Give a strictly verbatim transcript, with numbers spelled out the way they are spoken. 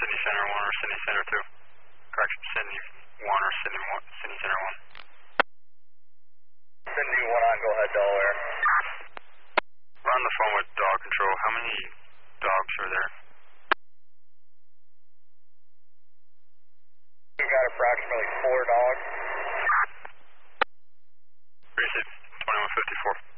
Sydney Center one or Sydney Center two. Correction, Sydney one or Sydney one, Sydney Center one. Sydney one on, go ahead, Delaware. We're on the phone with dog control. How many dogs are there? We've got approximately four dogs. Receive twenty-one fifty-four.